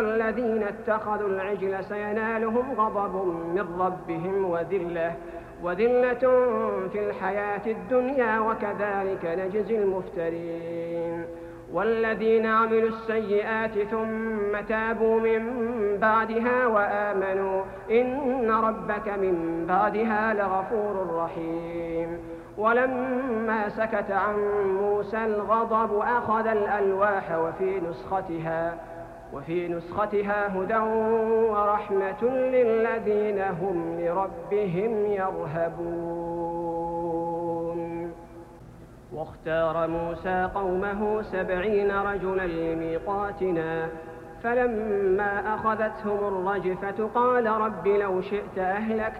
الذين اتخذوا العجل سينالهم غضب من ربهم وذلة في الحياة الدنيا وكذلك نجزي المفترين. والذين عملوا السيئات ثم تابوا من بعدها وآمنوا إن ربك من بعدها لغفور رحيم. ولما سكت عن موسى الغضب أخذ الألواح وفي نسختها هدى ورحمة للذين هم لربهم يرهبون. واختار موسى قومه 70 رجلا لميقاتنا فلما أخذتهم الرجفة قال رب لو شئت أهلكت